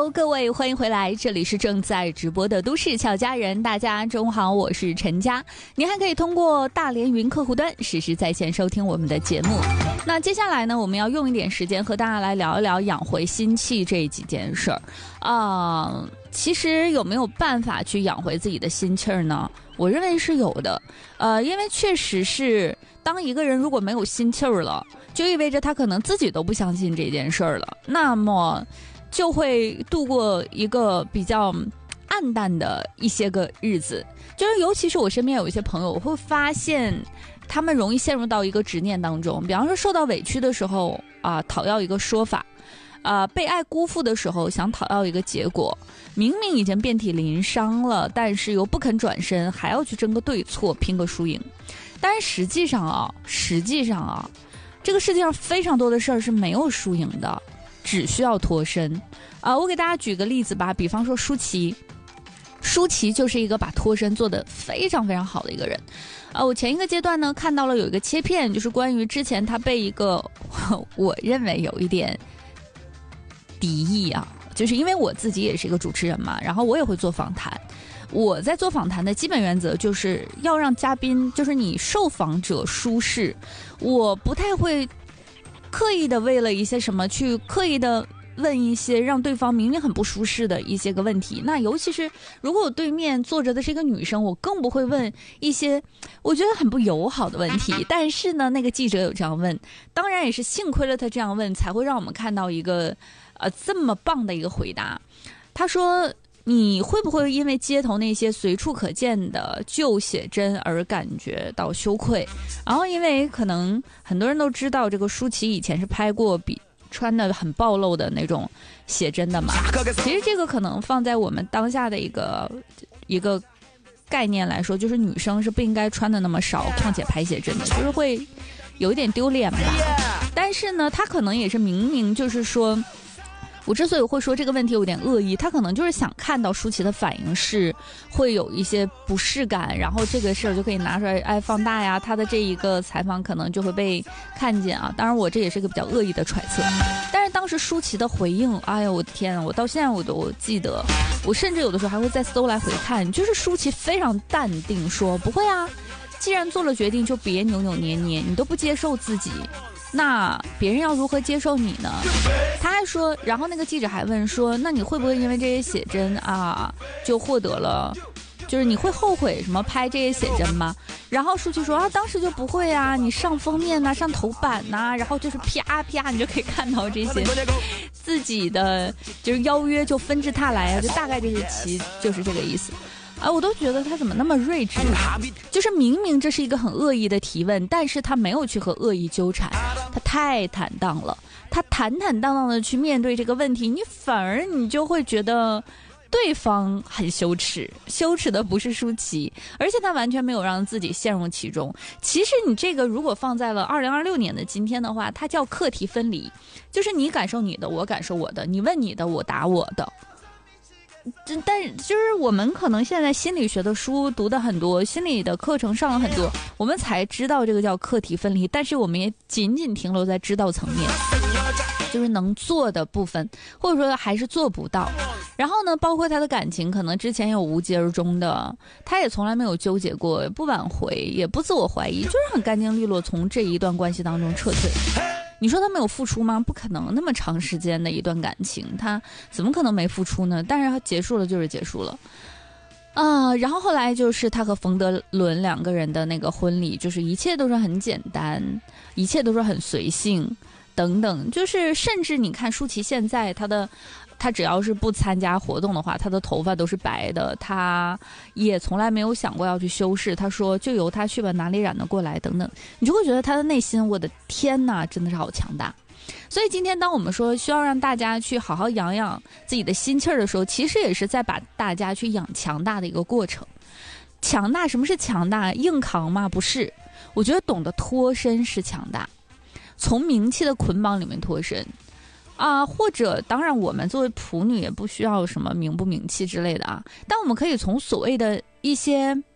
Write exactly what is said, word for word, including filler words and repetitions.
Hello， 各位，欢迎回来，这里是正在直播的都市俏佳人，大家中午好，我是陈佳。您还可以通过大连云客户端实时在线收听我们的节目。那接下来呢，我们要用一点时间和大家来聊一聊养回心气这几件事儿啊、呃。其实有没有办法去养回自己的心气儿呢？我认为是有的，呃，因为确实是当一个人如果没有心气儿了，就意味着他可能自己都不相信这件事儿了，那么就会度过一个比较暗淡的一些个日子。就是尤其是我身边有一些朋友，我会发现他们容易陷入到一个执念当中，比方说受到委屈的时候啊、呃，讨要一个说法。呃，被爱辜负的时候想讨要一个结果，明明已经遍体鳞伤了，但是又不肯转身，还要去争个对错，拼个输赢。但是实际上啊，实际上啊，这个世界上非常多的事儿是没有输赢的，只需要脱身。啊、呃，我给大家举个例子吧，比方说舒淇，舒淇就是一个把脱身做得非常非常好的一个人。呃，我前一个阶段呢看到了有一个切片，就是关于之前他被一个我认为有一点敌意啊，就是因为我自己也是一个主持人嘛，然后我也会做访谈。我在做访谈的基本原则就是要让嘉宾，就是你受访者舒适。我不太会刻意的为了一些什么去刻意的问一些让对方明明很不舒适的一些个问题。那尤其是如果我对面坐着的是一个女生，我更不会问一些我觉得很不友好的问题。但是呢，那个记者有这样问，当然也是幸亏了他这样问，才会让我们看到一个呃，这么棒的一个回答。他说，你会不会因为街头那些随处可见的旧写真而感觉到羞愧？然后因为可能很多人都知道这个舒淇以前是拍过比穿的很暴露的那种写真的嘛。其实这个可能放在我们当下的一个一个概念来说，就是女生是不应该穿的那么少，况且拍写真的就是会有一点丢脸吧。但是呢，他可能也是明明就是说，我之所以会说这个问题有点恶意，他可能就是想看到舒淇的反应是会有一些不适感，然后这个事儿就可以拿出来哎放大呀，他的这一个采访可能就会被看见啊。当然我这也是一个比较恶意的揣测，但是当时舒淇的回应，哎呀我的天啊，我到现在我都记得，我甚至有的时候还会再搜来回看，就是舒淇非常淡定说，不会啊，既然做了决定就别扭扭捏捏，你都不接受自己，那别人要如何接受你呢？他还说，然后那个记者还问说，那你会不会因为这些写真啊就获得了，就是你会后悔什么拍这些写真吗？然后舒淇说啊，当时就不会啊，你上封面啊，上头版啊，然后就是啪啪你就可以看到这些自己的就是邀约就纷至沓来啊，就大概就是其就是这个意思。啊，我都觉得他怎么那么睿智啊，就是明明这是一个很恶意的提问，但是他没有去和恶意纠缠，他太坦荡了，他坦坦荡荡的去面对这个问题，你反而你就会觉得对方很羞耻，羞耻的不是舒淇，而且他完全没有让自己陷入其中。其实你这个如果放在了二零二六年的今天的话，它叫课题分离，就是你感受你的，我感受我的，你问你的，我答我的。但就是我们可能现在心理学的书读的很多，心理的课程上了很多，我们才知道这个叫课题分离，但是我们也仅仅停留在知道层面，就是能做的部分，或者说还是做不到。然后呢，包括他的感情，可能之前有无疾而终的，他也从来没有纠结过，不挽回，也不自我怀疑，就是很干净利落从这一段关系当中撤退。你说他没有付出吗？不可能，那么长时间的一段感情，他怎么可能没付出呢？但是他结束了就是结束了啊、呃。然后后来就是他和冯德伦两个人的那个婚礼，就是一切都是很简单，一切都是很随性等等，就是甚至你看舒淇现在他的他只要是不参加活动的话，他的头发都是白的，他也从来没有想过要去修饰，他说就由他去吧，哪里染得过来等等，你就会觉得他的内心，我的天哪，真的是好强大。所以今天当我们说需要让大家去好好养养自己的心气儿的时候，其实也是在把大家去养强大的一个过程。强大，什么是强大？硬扛吗？不是，我觉得懂得脱身是强大，从名气的捆绑里面脱身啊，或者当然我们作为仆女也不需要什么名不名气之类的啊，但我们可以从所谓的一些